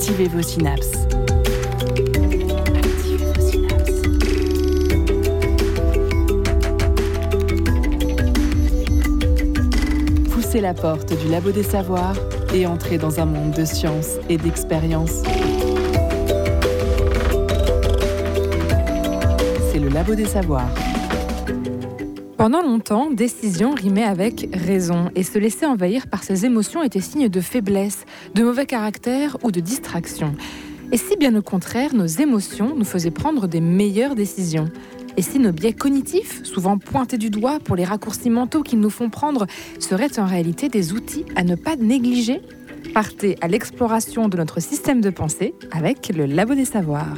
Activez vos synapses. Poussez la porte du Labo des Savoirs et entrez dans un monde de science et d'expérience. C'est le Labo des Savoirs. Pendant longtemps, décision rimait avec raison, et se laisser envahir par ses émotions était signe de faiblesse, de mauvais caractère ou de distraction. Et si bien au contraire, nos émotions nous faisaient prendre des meilleures décisions ? Et si nos biais cognitifs, souvent pointés du doigt pour les raccourcis mentaux qu'ils nous font prendre, seraient en réalité des outils à ne pas négliger ? Partez à l'exploration de notre système de pensée avec le Labo des Savoirs.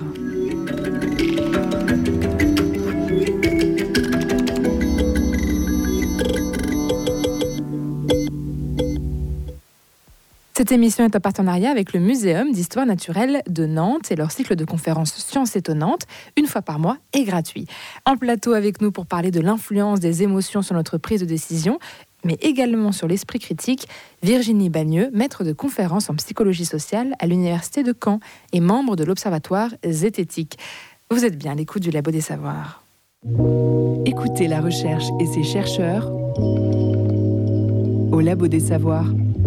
Cette émission est en partenariat avec le Muséum d'Histoire Naturelle de Nantes et leur cycle de conférences Sciences étonnantes, une fois par mois et gratuit. En plateau avec nous pour parler de l'influence des émotions sur notre prise de décision, mais également sur l'esprit critique, Virginie Bagneux, maître de conférences en psychologie sociale à l'Université de Caen et membre de l'Observatoire zététique. Vous êtes bien à l'écoute du Labo des Savoirs. Écoutez la recherche et ses chercheurs au Labo des Savoirs.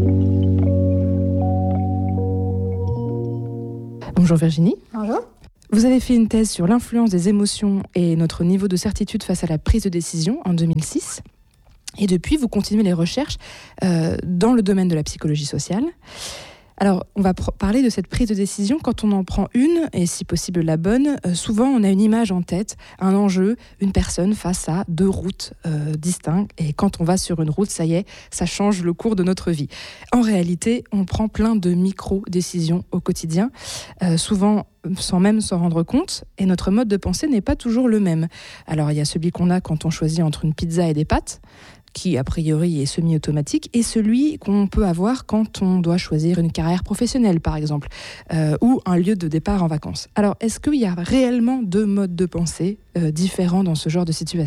Bonjour Virginie. Bonjour. Vous avez fait une thèse sur l'influence des émotions et notre niveau de certitude face à la prise de décision en 2006. Et depuis, vous continuez les recherches dans le domaine de la psychologie sociale. Alors, on va parler de cette prise de décision. Quand on en prend une, et si possible la bonne, souvent on a une image en tête, un enjeu, une personne face à deux routes distinctes. Et quand on va sur une route, ça y est, ça change le cours de notre vie. En réalité, on prend plein de micro-décisions au quotidien, souvent sans même s'en rendre compte, et notre mode de pensée n'est pas toujours le même. Alors, il y a celui qu'on a quand on choisit entre une pizza et des pâtes, qui a priori est semi-automatique, et celui qu'on peut avoir quand on doit choisir une carrière professionnelle, par exemple, ou un lieu de départ en vacances. Alors, est-ce qu'il y a réellement deux modes de pensée différents dans ce genre de situation ?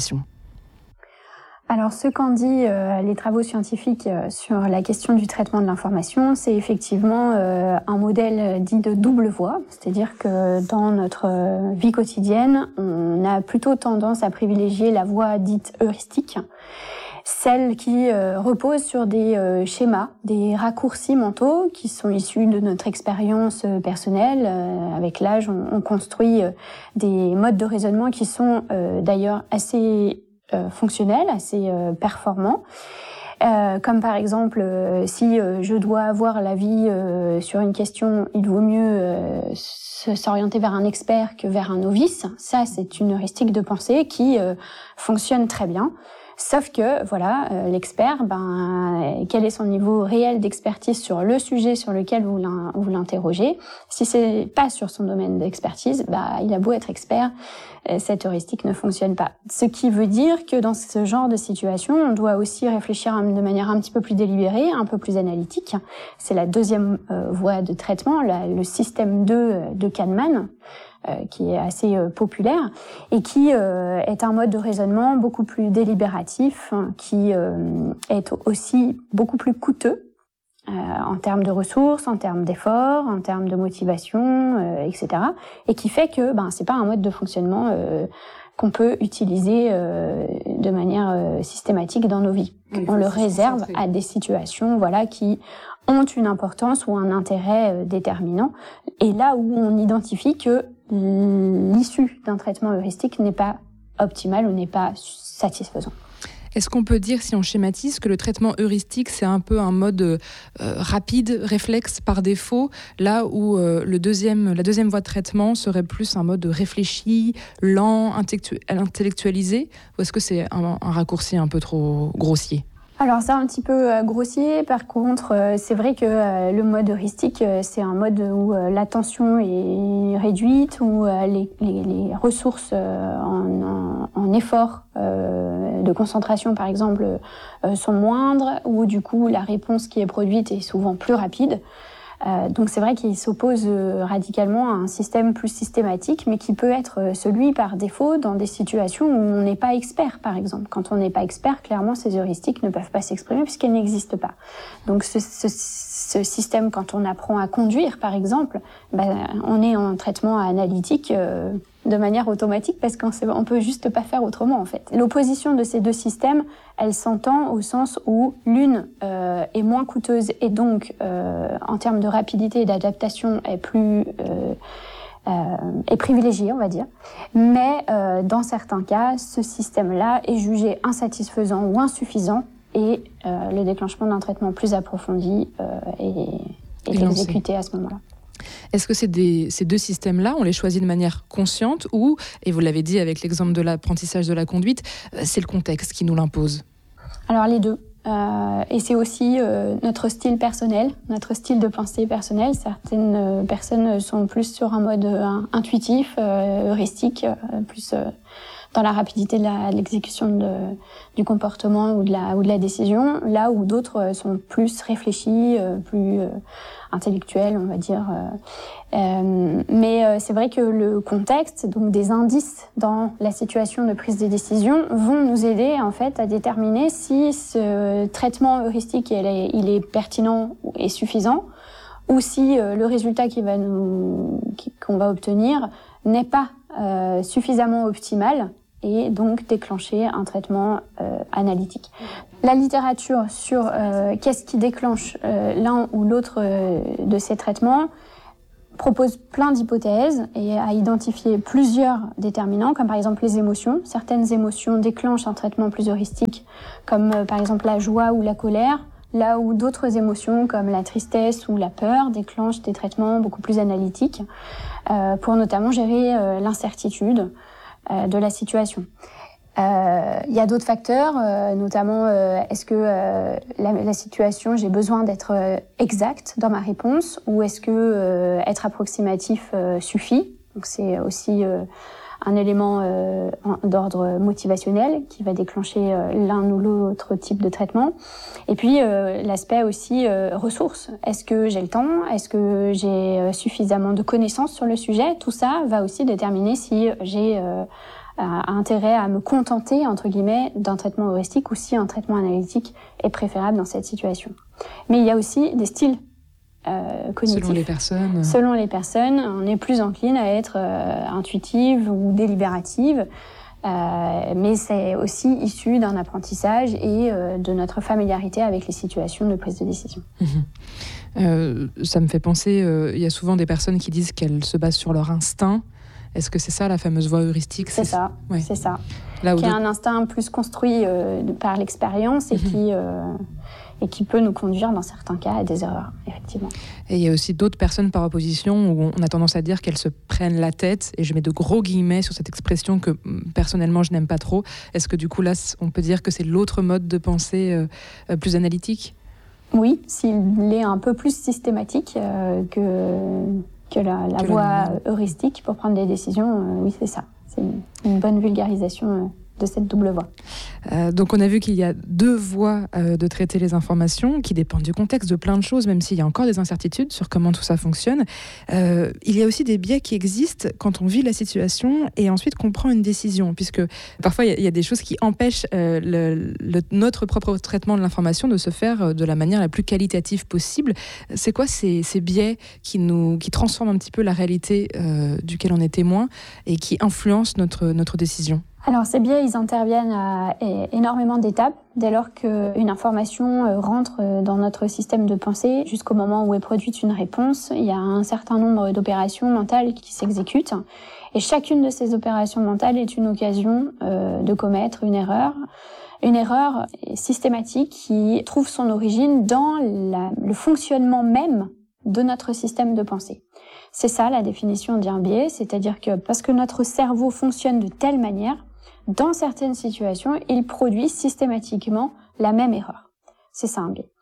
Alors, ce qu'en dit les travaux scientifiques sur la question du traitement de l'information, c'est effectivement un modèle dit de double voie, c'est-à-dire que dans notre vie quotidienne, on a plutôt tendance à privilégier la voie dite heuristique, celle qui repose sur des schémas, des raccourcis mentaux qui sont issus de notre expérience personnelle. Avec l'âge, on construit des modes de raisonnement qui sont d'ailleurs assez fonctionnels, assez performants. Comme par exemple, si je dois avoir l'avis sur une question, il vaut mieux s'orienter vers un expert que vers un novice. Ça, c'est une heuristique de pensée qui fonctionne très bien. Sauf que, voilà, l'expert, quel est son niveau réel d'expertise sur le sujet sur lequel vous l'interrogez. Si c'est pas sur son domaine d'expertise, il a beau être expert, cette heuristique ne fonctionne pas. Ce qui veut dire que dans ce genre de situation, on doit aussi réfléchir de manière un petit peu plus délibérée, un peu plus analytique. C'est la deuxième voie de traitement, le système 2 de Kahneman, qui est assez populaire et qui est un mode de raisonnement beaucoup plus délibératif, qui est aussi beaucoup plus coûteux en termes de ressources, en termes d'efforts, en termes de motivation, etc. Et qui fait que c'est pas un mode de fonctionnement qu'on peut utiliser de manière systématique dans nos vies. On le réserve à des situations qui ont une importance ou un intérêt déterminant. Et là où on identifie que l'issue d'un traitement heuristique n'est pas optimale ou n'est pas satisfaisant. Est-ce qu'on peut dire, si on schématise, que le traitement heuristique, c'est un peu un mode rapide, réflexe par défaut, là où la deuxième voie de traitement serait plus un mode réfléchi, lent, intellectualisé, ou est-ce que c'est un raccourci un peu trop grossier ? Alors c'est un petit peu grossier, par contre c'est vrai que le mode heuristique c'est un mode où l'attention est réduite, où les ressources en effort de concentration par exemple sont moindres, où du coup la réponse qui est produite est souvent plus rapide. Donc c'est vrai qu'il s'oppose radicalement à un système plus systématique, mais qui peut être celui par défaut dans des situations où on n'est pas expert, par exemple. Quand on n'est pas expert, clairement, ces heuristiques ne peuvent pas s'exprimer puisqu'elles n'existent pas. Donc ce système, quand on apprend à conduire, par exemple, on est en traitement analytique de manière automatique parce qu'on peut juste pas faire autrement, en fait. L'opposition de ces deux systèmes, elle s'entend au sens où l'une est moins coûteuse et donc, en termes de rapidité et d'adaptation, est privilégiée, on va dire. Mais dans certains cas, ce système-là est jugé insatisfaisant ou insuffisant et le déclenchement d'un traitement plus approfondi est exécuté à ce moment-là. Est-ce que ces deux systèmes-là, on les choisit de manière consciente ou, et vous l'avez dit avec l'exemple de l'apprentissage de la conduite, c'est le contexte qui nous l'impose? Alors les deux. Et c'est aussi notre style personnel, notre style de pensée personnel. Certaines personnes sont plus sur un mode intuitif, heuristique, plus dans la rapidité de l'exécution du comportement ou de la décision, là où d'autres sont plus réfléchis, plus intellectuels, on va dire. Mais c'est vrai que le contexte, donc des indices dans la situation de prise de décision, vont nous aider en fait à déterminer si ce traitement heuristique il est pertinent et suffisant, ou si le résultat qu'on va obtenir n'est pas suffisamment optimal, et donc déclencher un traitement analytique. La littérature sur qu'est-ce qui déclenche l'un ou l'autre de ces traitements propose plein d'hypothèses et a identifié plusieurs déterminants, comme par exemple les émotions. Certaines émotions déclenchent un traitement plus heuristique, comme par exemple la joie ou la colère, là où d'autres émotions, comme la tristesse ou la peur, déclenchent des traitements beaucoup plus analytiques, pour notamment gérer l'incertitude de la situation. Il y a d'autres facteurs, notamment est-ce que la situation, j'ai besoin d'être exact dans ma réponse, ou est-ce que être approximatif suffit? Donc c'est aussi un élément d'ordre motivationnel qui va déclencher l'un ou l'autre type de traitement. Et puis l'aspect aussi ressources. Est-ce que j'ai le temps? Est-ce que j'ai suffisamment de connaissances sur le sujet? Tout ça va aussi déterminer si j'ai intérêt à me contenter, entre guillemets, d'un traitement heuristique ou si un traitement analytique est préférable dans cette situation. Mais il y a aussi des styles cognitifs. Selon les personnes, on est plus encline à être intuitive ou délibérative, mais c'est aussi issu d'un apprentissage et de notre familiarité avec les situations de prise de décision. Ça me fait penser, il y a souvent des personnes qui disent qu'elles se basent sur leur instinct. Est-ce que c'est ça la fameuse voie heuristique? C'est ça, ouais. C'est ça. Là où qui est un instinct plus construit par l'expérience et qui peut nous conduire dans certains cas à des erreurs, effectivement. Et il y a aussi d'autres personnes par opposition où on a tendance à dire qu'elles se prennent la tête, et je mets de gros guillemets sur cette expression que personnellement je n'aime pas trop. Est-ce que du coup là, on peut dire que c'est l'autre mode de pensée plus analytique? Oui, s'il est un peu plus systématique que la voie heuristique pour prendre des décisions, oui, c'est ça. C'est une bonne vulgarisation de cette double voie. Donc on a vu qu'il y a deux voies de traiter les informations qui dépendent du contexte, de plein de choses, même s'il y a encore des incertitudes sur comment tout ça fonctionne. Il y a aussi des biais qui existent quand on vit la situation et ensuite qu'on prend une décision, puisque parfois il y a des choses qui empêchent notre propre traitement de l'information de se faire de la manière la plus qualitative possible. C'est quoi ces biais qui transforment un petit peu la réalité duquel on est témoin et qui influencent notre décision? Alors ces biais, ils interviennent à énormément d'étapes dès lors qu'une information rentre dans notre système de pensée jusqu'au moment où est produite une réponse. Il y a un certain nombre d'opérations mentales qui s'exécutent et chacune de ces opérations mentales est une occasion de commettre une erreur systématique qui trouve son origine dans le fonctionnement même de notre système de pensée. C'est ça la définition d'un biais, c'est-à-dire que parce que notre cerveau fonctionne de telle manière, dans certaines situations, il produit systématiquement la même erreur. C'est ça un biais.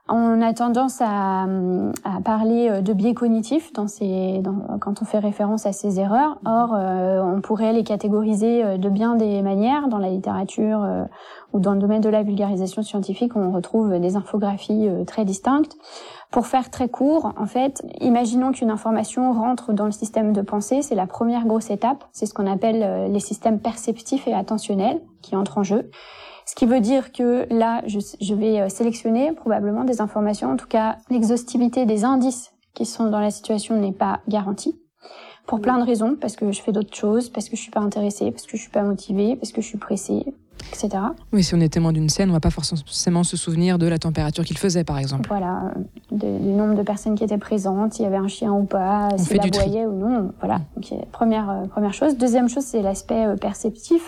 On a tendance à parler de biais cognitifs quand on fait référence à ces erreurs. Or, on pourrait les catégoriser de bien des manières. Dans la littérature ou dans le domaine de la vulgarisation scientifique, on retrouve des infographies très distinctes. Pour faire très court, en fait, imaginons qu'une information rentre dans le système de pensée. C'est la première grosse étape. C'est ce qu'on appelle les systèmes perceptifs et attentionnels qui entrent en jeu. Ce qui veut dire que là, je vais sélectionner probablement des informations. En tout cas, l'exhaustivité des indices qui sont dans la situation n'est pas garantie. Pour plein de raisons, parce que je fais d'autres choses, parce que je suis pas intéressée, parce que je suis pas motivée, parce que je suis pressée, etc. Oui, si on est témoin d'une scène, on va pas forcément se souvenir de la température qu'il faisait, par exemple. Voilà, du nombre de personnes qui étaient présentes, s'il y avait un chien ou pas, s'il aboyait ou non. Voilà, donc première chose. Deuxième chose, c'est l'aspect perceptif.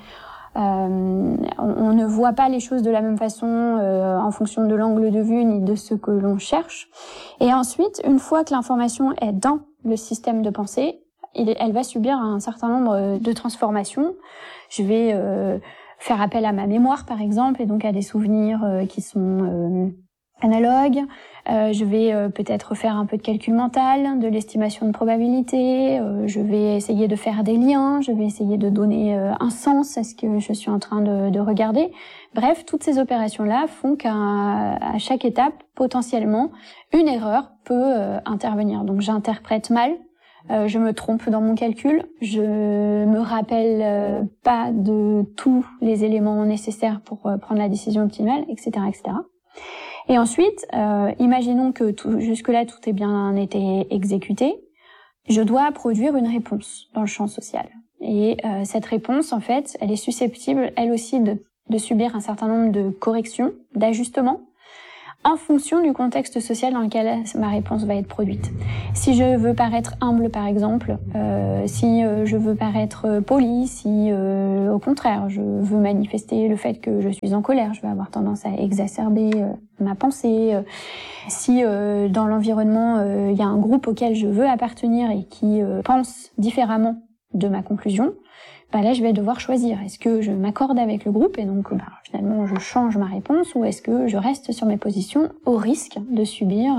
On ne voit pas les choses de la même façon en fonction de l'angle de vue ni de ce que l'on cherche. Et ensuite, une fois que l'information est dans le système de pensée, elle va subir un certain nombre de transformations. Je vais faire appel à ma mémoire, par exemple, et donc à des souvenirs qui sont analogues. Je vais peut-être faire un peu de calcul mental, de l'estimation de probabilité. Je vais essayer de faire des liens. Je vais essayer de donner un sens à ce que je suis en train de regarder. Bref, toutes ces opérations-là font qu'à chaque étape, potentiellement, une erreur peut intervenir. Donc j'interprète mal. Je me trompe dans mon calcul, je me rappelle pas de tous les éléments nécessaires pour prendre la décision optimale, etc., etc. Et ensuite, imaginons que jusque-là tout est bien été exécuté, je dois produire une réponse dans le champ social. Et cette réponse, en fait, elle est susceptible, elle aussi, de subir un certain nombre de corrections, d'ajustements, en fonction du contexte social dans lequel ma réponse va être produite. Si je veux paraître humble, par exemple, si je veux paraître poli, si au contraire je veux manifester le fait que je suis en colère, je vais avoir tendance à exacerber ma pensée. Si dans l'environnement il y a un groupe auquel je veux appartenir et qui pense différemment de ma conclusion, là je vais devoir choisir. Est-ce que je m'accorde avec le groupe et donc finalement je change ma réponse, ou est-ce que je reste sur mes positions au risque de subir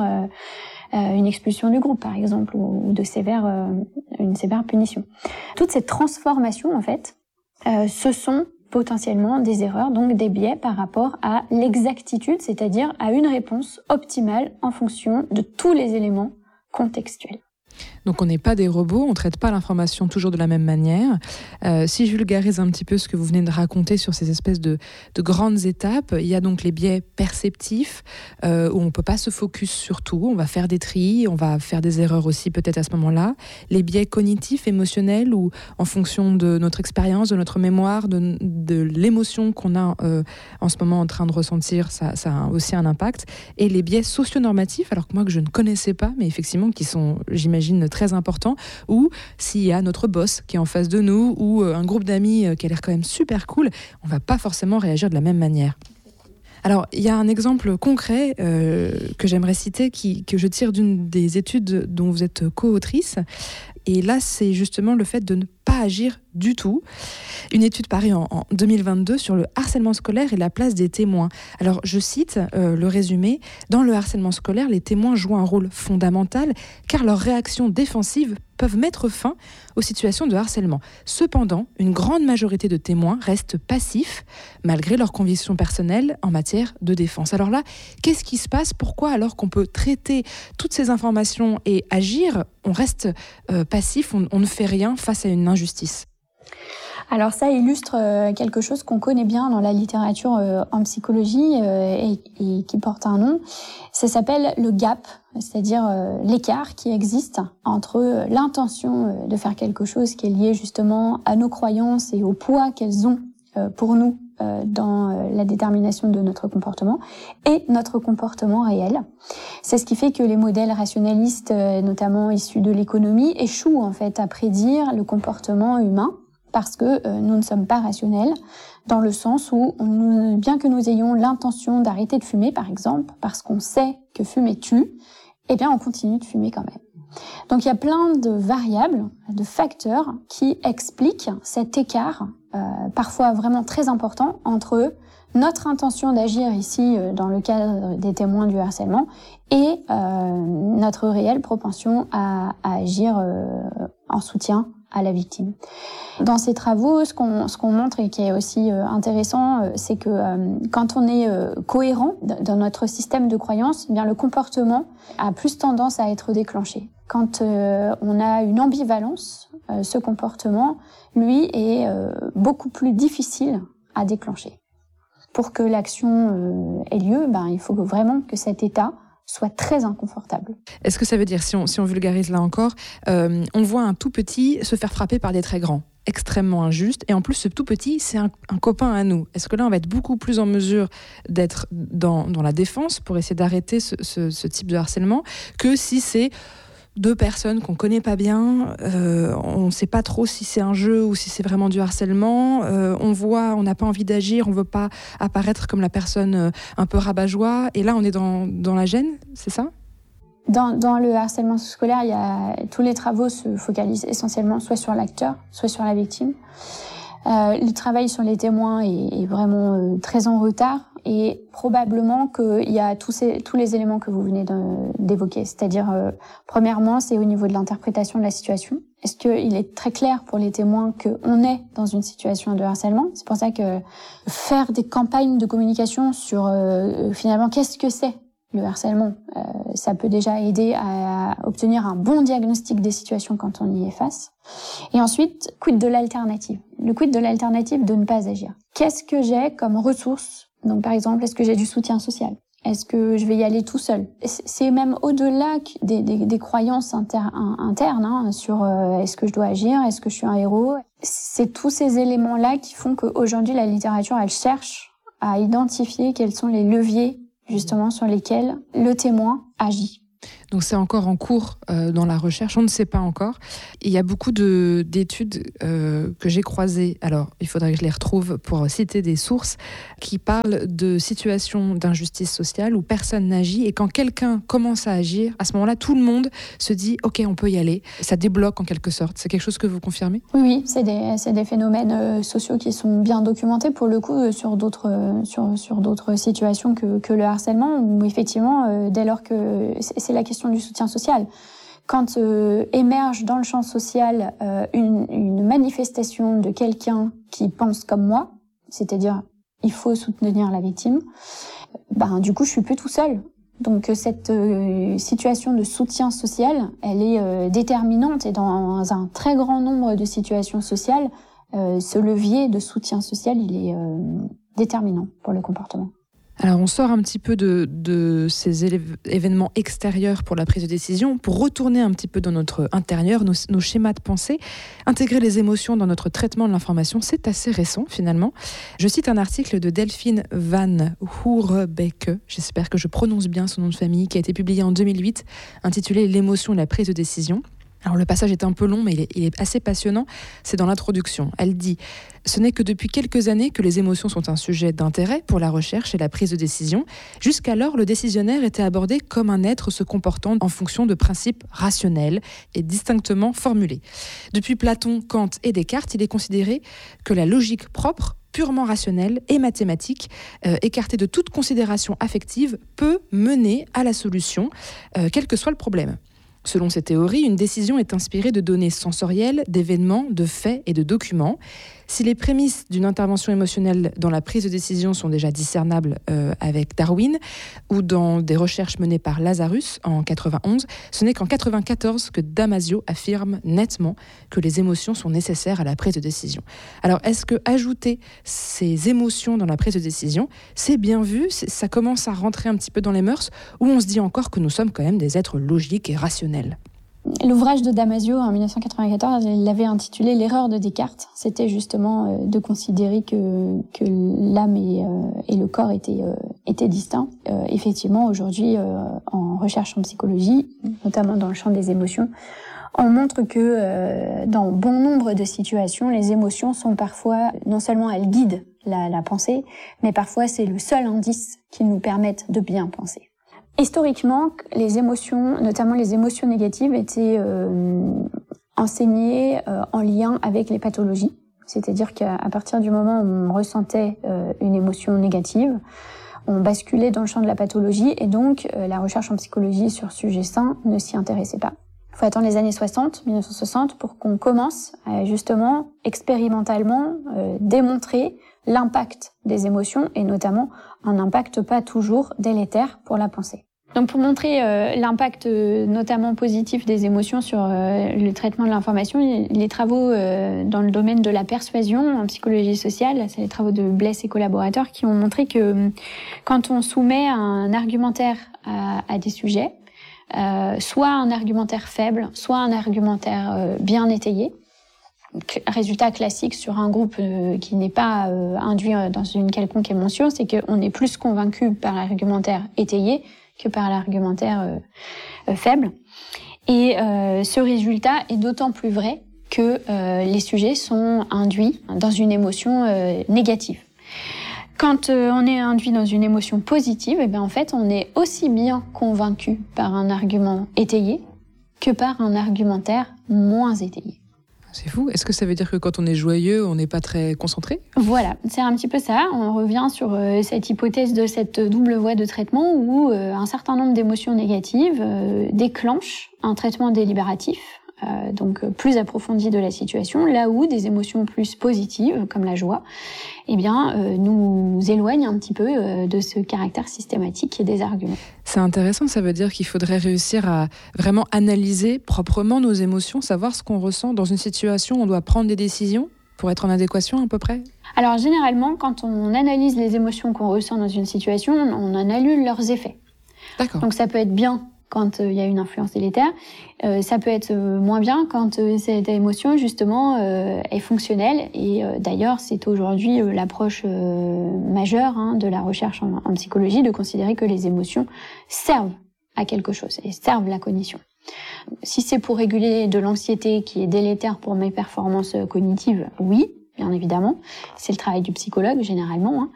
une expulsion du groupe par exemple, ou une sévère punition. Toutes ces transformations en fait, ce sont potentiellement des erreurs, donc des biais par rapport à l'exactitude, c'est-à-dire à une réponse optimale en fonction de tous les éléments contextuels. Donc on n'est pas des robots, on ne traite pas l'information toujours de la même manière. Si je vulgarise un petit peu ce que vous venez de raconter sur ces espèces de grandes étapes, il y a donc les biais perceptifs, où on ne peut pas se focus sur tout, on va faire des tris, on va faire des erreurs aussi peut-être à ce moment-là. Les biais cognitifs, émotionnels, où en fonction de notre expérience, de notre mémoire, de l'émotion qu'on a en ce moment en train de ressentir, ça a aussi un impact. Et les biais socio-normatifs, alors que moi que je ne connaissais pas, mais effectivement qui sont, j'imagine, très important, ou s'il y a notre boss qui est en face de nous, ou un groupe d'amis qui a l'air quand même super cool, on va pas forcément réagir de la même manière. Alors, il y a un exemple concret que j'aimerais citer, que je tire d'une des études dont vous êtes co-autrice. Et là, c'est justement le fait de ne pas agir du tout. Une étude parue en 2022 sur le harcèlement scolaire et la place des témoins. Alors, je cite le résumé. Dans le harcèlement scolaire, les témoins jouent un rôle fondamental car leurs réactions défensives peuvent mettre fin aux situations de harcèlement. Cependant, une grande majorité de témoins restent passifs malgré leurs convictions personnelles en matière de défense. Alors là, qu'est-ce qui se passe ? Pourquoi, alors qu'on peut traiter toutes ces informations et agir, on reste passif, on ne fait rien face à une injustice ? Alors ça illustre quelque chose qu'on connaît bien dans la littérature en psychologie et qui porte un nom. Ça s'appelle le gap, c'est-à-dire l'écart qui existe entre l'intention de faire quelque chose qui est lié justement à nos croyances et au poids qu'elles ont pour nous dans la détermination de notre comportement et notre comportement réel. C'est ce qui fait que les modèles rationalistes, notamment issus de l'économie, échouent en fait à prédire le comportement humain, parce que nous ne sommes pas rationnels, dans le sens où, bien que nous ayons l'intention d'arrêter de fumer, par exemple, parce qu'on sait que fumer tue, eh bien on continue de fumer quand même. Donc il y a plein de variables, de facteurs qui expliquent cet écart, parfois vraiment très important, entre notre intention d'agir ici dans le cadre des témoins du harcèlement et notre réelle propension à agir en soutien à la victime. Dans ces travaux, ce qu'on montre et qui est aussi intéressant, c'est que quand on est cohérent dans notre système de croyances, eh bien le comportement a plus tendance à être déclenché. Quand on a une ambivalence, ce comportement, lui, est beaucoup plus difficile à déclencher. Pour que l'action ait lieu, il faut vraiment que cet état soit très inconfortable. Est-ce que ça veut dire, si on vulgarise là encore, on voit un tout petit se faire frapper par des très grands, extrêmement injuste, et en plus ce tout petit, c'est un copain à nous. Est-ce que là, on va être beaucoup plus en mesure d'être dans la défense pour essayer d'arrêter ce type de harcèlement que si c'est deux personnes qu'on connaît pas bien, on ne sait pas trop si c'est un jeu ou si c'est vraiment du harcèlement, on n'a pas envie d'agir, on veut pas apparaître comme la personne un peu rabat-joie, et là on est dans la gêne, c'est ça ? Dans le harcèlement scolaire, tous les travaux se focalisent essentiellement soit sur l'acteur, soit sur la victime. Le travail sur les témoins est vraiment très en retard, et probablement qu'il y a tous les éléments que vous venez d'évoquer. C'est-à-dire, premièrement, c'est au niveau de l'interprétation de la situation. Est-ce qu'il est très clair pour les témoins qu'on est dans une situation de harcèlement ? C'est pour ça que faire des campagnes de communication sur finalement qu'est-ce que c'est le harcèlement, ça peut déjà aider à obtenir un bon diagnostic des situations quand on y est face. Et ensuite, quid de l'alternative ? Le quid de l'alternative de ne pas agir. Qu'est-ce que j'ai comme ressources ? Donc par exemple, est-ce que j'ai du soutien social ? Est-ce que je vais y aller tout seul ? C'est même au-delà des croyances internes sur est-ce que je dois agir ? Est-ce que je suis un héros ? C'est tous ces éléments-là qui font qu'aujourd'hui, la littérature, elle cherche à identifier quels sont les leviers justement sur lesquels le témoin agit. Donc c'est encore en cours dans la recherche, on ne sait pas encore. Il y a beaucoup d'études que j'ai croisées, alors il faudrait que je les retrouve pour citer des sources, qui parlent de situations d'injustice sociale où personne n'agit, et quand quelqu'un commence à agir, à ce moment-là, tout le monde se dit « Ok, on peut y aller ». Ça débloque en quelque sorte. C'est quelque chose que vous confirmez ? Oui, c'est des phénomènes sociaux qui sont bien documentés pour le coup sur d'autres situations que le harcèlement, où effectivement, dès lors que c'est la question du soutien social. Quand émerge dans le champ social une manifestation de quelqu'un qui pense comme moi, c'est-à-dire il faut soutenir la victime, du coup je suis plus tout seul. Donc cette situation de soutien social, elle est déterminante, et dans un très grand nombre de situations sociales, ce levier de soutien social, il est déterminant pour le comportement. Alors on sort un petit peu de ces événements extérieurs pour la prise de décision, pour retourner un petit peu dans notre intérieur, nos schémas de pensée. Intégrer les émotions dans notre traitement de l'information, c'est assez récent finalement. Je cite un article de Delphine van Hourebeke, j'espère que je prononce bien son nom de famille, qui a été publié en 2008, intitulé « L'émotion et la prise de décision ». Alors le passage est un peu long, mais il est assez passionnant. C'est dans l'introduction. Elle dit « Ce n'est que depuis quelques années que les émotions sont un sujet d'intérêt pour la recherche et la prise de décision. Jusqu'alors, le décisionnaire était abordé comme un être se comportant en fonction de principes rationnels et distinctement formulés. Depuis Platon, Kant et Descartes, il est considéré que la logique propre, purement rationnelle et mathématique, écartée de toute considération affective, peut mener à la solution, quel que soit le problème. Selon ces théories, une décision est inspirée de données sensorielles, d'événements, de faits et de documents. Si les prémices d'une intervention émotionnelle dans la prise de décision sont déjà discernables avec Darwin ou dans des recherches menées par Lazarus en 91, ce n'est qu'en 94 que Damasio affirme nettement que les émotions sont nécessaires à la prise de décision. Alors, est-ce que ajouter ces émotions dans la prise de décision, c'est bien vu, ça commence à rentrer un petit peu dans les mœurs, ou on se dit encore que nous sommes quand même des êtres logiques et rationnels ? L'ouvrage de Damasio en 1994, il l'avait intitulé « L'erreur de Descartes ». C'était justement de considérer que l'âme et le corps étaient distincts. Effectivement, aujourd'hui, en recherche en psychologie, notamment dans le champ des émotions, on montre que dans bon nombre de situations, les émotions sont parfois, non seulement elles guident la pensée, mais parfois c'est le seul indice qui nous permette de bien penser. Historiquement, les émotions, notamment les émotions négatives, étaient enseignées en lien avec les pathologies. C'est-à-dire qu'à partir du moment où on ressentait une émotion négative, on basculait dans le champ de la pathologie et donc la recherche en psychologie sur sujet sain ne s'y intéressait pas. Il faut attendre les années 1960, pour qu'on commence à justement expérimentalement démontrer l'impact des émotions et notamment un impact pas toujours délétère pour la pensée. Donc pour montrer l'impact notamment positif des émotions sur le traitement de l'information, les travaux dans le domaine de la persuasion en psychologie sociale, c'est les travaux de Bless et collaborateurs qui ont montré que quand on soumet un argumentaire à des sujets, soit un argumentaire faible, soit un argumentaire bien étayé, résultat classique sur un groupe qui n'est pas induit dans une quelconque émotion, c'est qu'on est plus convaincu par l'argumentaire étayé que par l'argumentaire faible. Et ce résultat est d'autant plus vrai que les sujets sont induits dans une émotion négative. Quand on est induit dans une émotion positive, en fait, on est aussi bien convaincu par un argument étayé que par un argumentaire moins étayé. C'est fou. Est-ce que ça veut dire que quand on est joyeux, on n'est pas très concentré ? Voilà, c'est un petit peu ça. On revient sur cette hypothèse de cette double voie de traitement où un certain nombre d'émotions négatives déclenchent un traitement délibératif, donc plus approfondi de la situation, là où des émotions plus positives, comme la joie, nous éloignent un petit peu de ce caractère systématique des arguments. C'est intéressant, ça veut dire qu'il faudrait réussir à vraiment analyser proprement nos émotions, savoir ce qu'on ressent dans une situation où on doit prendre des décisions pour être en adéquation à peu près ? Alors généralement, quand on analyse les émotions qu'on ressent dans une situation, on en annule leurs effets. D'accord. Donc ça peut être bien quand il y a une influence délétère, ça peut être moins bien quand cette émotion justement est fonctionnelle. Et d'ailleurs, c'est aujourd'hui l'approche majeure de la recherche en psychologie de considérer que les émotions servent à quelque chose et servent la cognition. Si c'est pour réguler de l'anxiété qui est délétère pour mes performances cognitives, oui, bien évidemment, c'est le travail du psychologue généralement.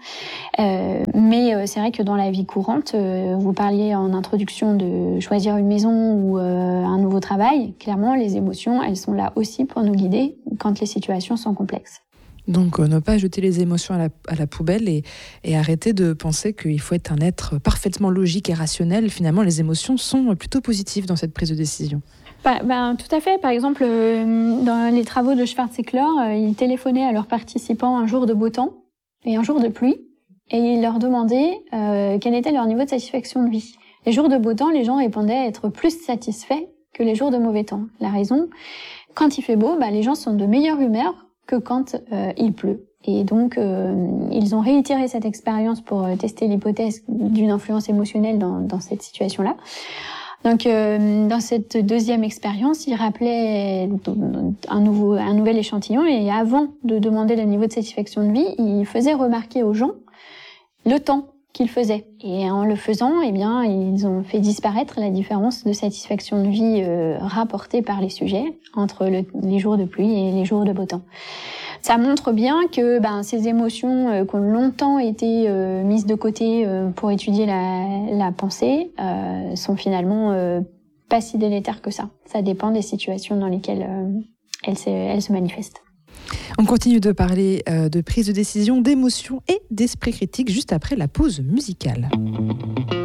Mais c'est vrai que dans la vie courante, vous parliez en introduction de choisir une maison ou un nouveau travail. Clairement, les émotions, elles sont là aussi pour nous guider quand les situations sont complexes. Donc ne pas jeter les émotions à la poubelle et arrêter de penser qu'il faut être un être parfaitement logique et rationnel. Finalement, les émotions sont plutôt positives dans cette prise de décision. Tout à fait. Par exemple, dans les travaux de Schwarz-Ekler, ils téléphonaient à leurs participants un jour de beau temps et un jour de pluie, et ils leur demandaient quel était leur niveau de satisfaction de vie. Les jours de beau temps, les gens répondaient être plus satisfaits que les jours de mauvais temps. La raison, quand il fait beau, les gens sont de meilleure humeur que quand il pleut. Et donc, ils ont réitéré cette expérience pour tester l'hypothèse d'une influence émotionnelle dans cette situation-là. Donc, dans cette deuxième expérience, il rappelait un nouvel échantillon et avant de demander le niveau de satisfaction de vie, il faisait remarquer aux gens le temps qu'il faisait. Et en le faisant, ils ont fait disparaître la différence de satisfaction de vie rapportée par les sujets entre les jours de pluie et les jours de beau temps. Ça montre bien que ces émotions qui ont longtemps été mises de côté pour étudier la pensée sont finalement pas si délétères que ça. Ça dépend des situations dans lesquelles elles se manifestent. On continue de parler de prise de décision, d'émotion et d'esprit critique juste après la pause musicale.